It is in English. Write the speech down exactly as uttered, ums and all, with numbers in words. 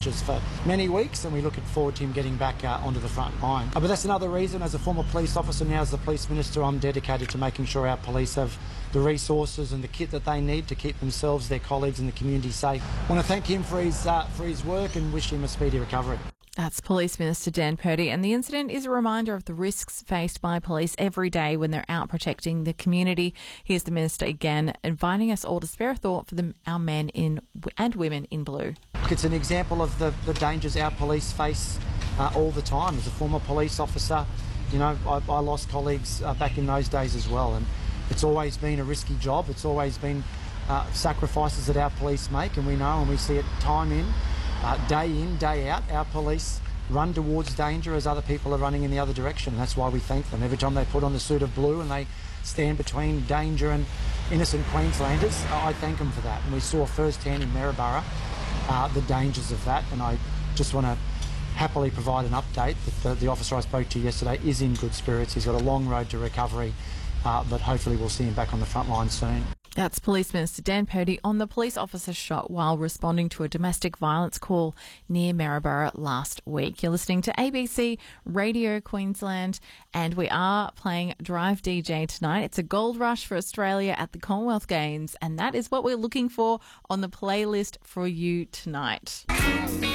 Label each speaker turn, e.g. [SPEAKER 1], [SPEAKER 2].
[SPEAKER 1] stretches for many weeks, and we look forward to him getting back uh, onto the front line. Uh, but that's another reason, as a former police officer, now as the police minister, I'm dedicated to making sure our police have the resources and the kit that they need to keep themselves, their colleagues and the community safe. I want to thank him for his, uh, for his work and wish him a speedy recovery.
[SPEAKER 2] That's Police Minister Dan Purdy, and the incident is a reminder of the risks faced by police every day when they're out protecting the community. Here's the Minister again, inviting us all to spare a thought for the, our men in and women in blue.
[SPEAKER 1] It's an example of the, the dangers our police face uh, all the time. As a former police officer, you know, I, I lost colleagues uh, back in those days as well, and it's always been a risky job. It's always been uh, sacrifices that our police make, and we know and we see it time in, Uh, day in, day out, our police run towards danger as other people are running in the other direction. That's why we thank them. Every time they put on the suit of blue and they stand between danger and innocent Queenslanders, I thank them for that. And we saw firsthand in Maryborough uh, the dangers of that, and I just want to happily provide an update that the, the officer I spoke to yesterday is in good spirits. He's got a long road to recovery, uh, but hopefully we'll see him back on the front line soon.
[SPEAKER 2] That's Police Minister Dan Purdy on the police officer shot while responding to a domestic violence call near Maryborough last week. You're listening to A B C Radio Queensland, and we are playing Drive D J tonight. It's a gold rush for Australia at the Commonwealth Games, and that is what we're looking for on the playlist for you tonight.